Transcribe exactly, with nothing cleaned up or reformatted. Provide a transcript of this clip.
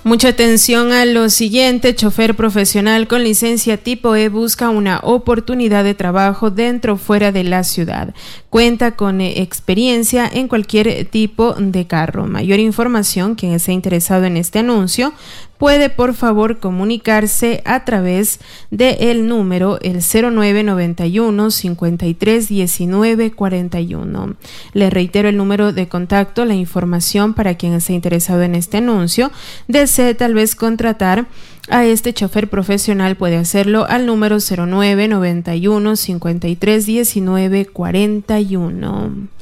Mucha atención a lo siguiente. Chofer profesional con licencia tipo E busca una oportunidad de trabajo dentro o fuera de la ciudad. Cuenta con experiencia en cualquier tipo de carro. Mayor información, quien esté interesado en este anuncio, puede por favor comunicarse a través del número el cero nueve noventa y uno, cincuenta y tres, diecinueve, cuarenta y uno. Le reitero el número de contacto, la información para quien esté interesado en este anuncio. Desee tal vez contratar a este chofer profesional, puede hacerlo al número cero nueve noventa y uno, cincuenta y tres, diecinueve, cuarenta y uno.